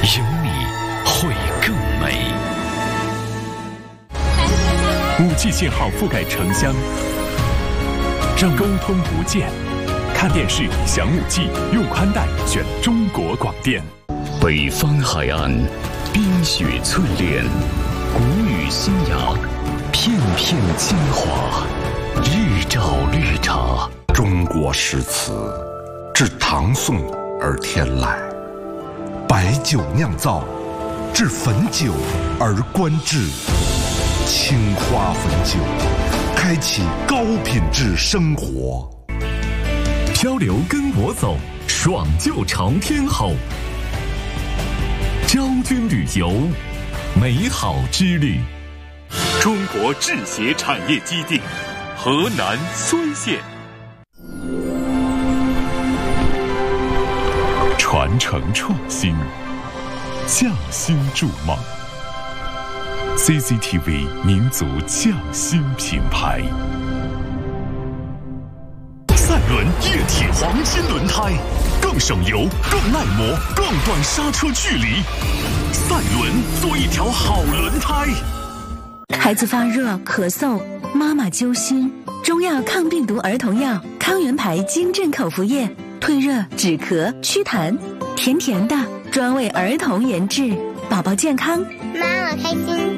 有你会更美。5G 信号覆盖城乡，让沟通不见。看电视享5G，用宽带选中国广电。北方海岸，冰雪淬炼，古语新雅，片片精华，日照绿茶。 中国诗词，自唐宋而天来，白酒酿造，至汾酒而观致。青花汾酒，开启高品质生活。 漂流跟我走，爽就朝天吼。昭君旅游，美好之旅。中国制鞋产业基地，河南睢县。传承创新，匠心筑梦。CCTV 民族匠心品牌。赛伦液体黄金轮胎，更省油，更耐磨，更短刹车距离。赛伦做一条好轮胎。 孩子发热、咳嗽，妈妈揪心，中药抗病毒儿童药康源牌金镇口服液，退热、止咳、祛痰，甜甜的，专为儿童研制，宝宝健康， 妈妈开心。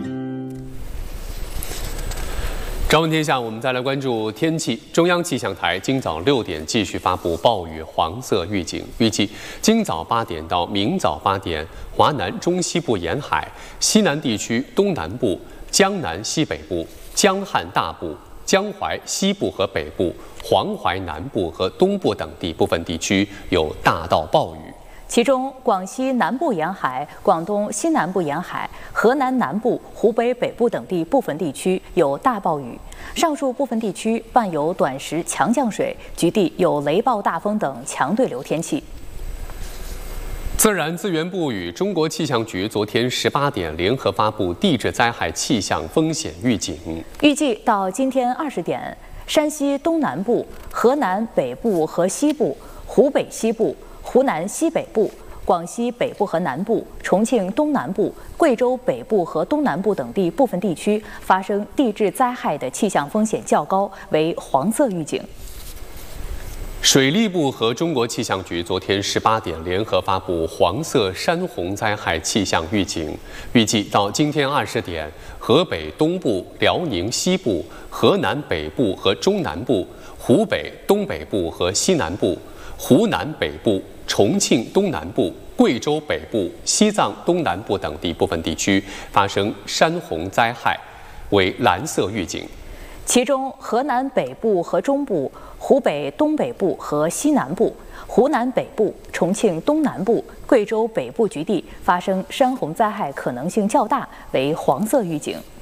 朝闻天下，我们再来关注天气。中央气象台今早6点继续发布暴雨黄色预警，预计今早8点到明早8点，华南中西部沿海、西南地区东南部、江南西北部、江汉大部、江淮西部和北部、黄淮南部和东部等地部分地区有大到暴雨。 其中，广西南部沿海、广东西南部沿海、河南南部、湖北北部等地部分地区有大暴雨，上述部分地区伴有短时强降水，局地有雷暴大风等强对流天气。 自然资源部与中国气象局昨天18点联合发布地质灾害气象风险预警， 预计到今天20点，山西东南部、河南北部和西部、湖北西部、湖南西北部、广西北部和南部、重庆东南部、贵州北部和东南部等地部分地区发生地质灾害的气象风险较高，为黄色预警。 水利部和中国气象局昨天18点联合发布黄色山洪灾害气象预警，预计到今天20点，河北东部、辽宁西部、河南北部和中南部、湖北东北部和西南部、湖南北部、重庆东南部、贵州北部、西藏东南部等地部分地区发生山洪灾害，为蓝色预警。 其中，河南北部和中部、湖北东北部和西南部、湖南北部、重庆东南部、贵州北部局地发生山洪灾害可能性较大，为黄色预警。